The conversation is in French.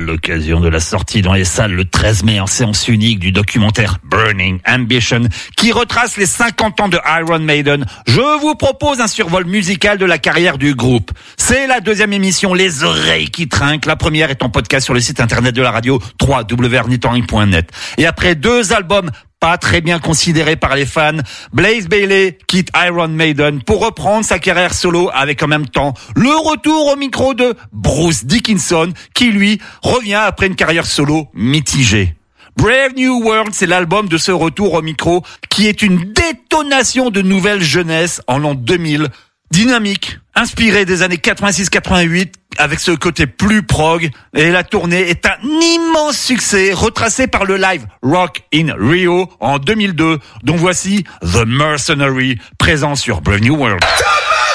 l'occasion de la sortie dans les salles le 13 mai en séance unique du documentaire Burning Ambition qui retrace les 50 ans de Iron Maiden, je vous propose un survol musical de la carrière du groupe. C'est la deuxième émission, les oreilles qui trinquent. La première est en podcast sur le site internet de la radio www.ornithorynque.net. Et après 2 albums pas très bien considéré par les fans, Blaze Bayley quitte Iron Maiden pour reprendre sa carrière solo avec en même temps le retour au micro de Bruce Dickinson qui lui revient après une carrière solo mitigée. Brave New World, c'est l'album de ce retour au micro qui est une détonation de nouvelle jeunesse en l'an 2000. Dynamique, inspiré des années 86-88 avec ce côté plus prog, et la tournée est un immense succès retracé par le live Rock in Rio en 2002 dont voici The Mercenary présent sur Brave New World.